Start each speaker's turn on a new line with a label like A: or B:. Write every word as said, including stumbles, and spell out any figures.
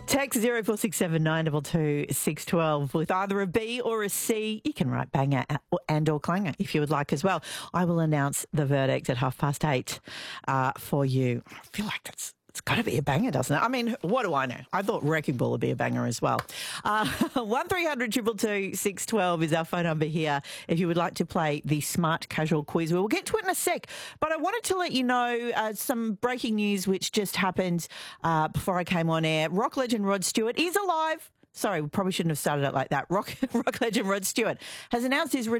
A: Text zero four six seven nine two two six one two with either a B or a C. You can write banger and or clanger if you would like as well. I will announce the verdict at half past eight uh, for you. I feel like that's It's got to be a banger, doesn't it? I mean, what do I know? I thought Wrecking Ball would be a banger as well. Uh, one three hundred two two two six one two is our phone number here if you would like to play the Smart Casual Quiz. We'll get to it in a sec, but I wanted to let you know uh, some breaking news which just happened uh, before I came on air. Rock legend Rod Stewart is alive. Sorry, we probably shouldn't have started it like that. Rock, rock legend Rod Stewart has announced his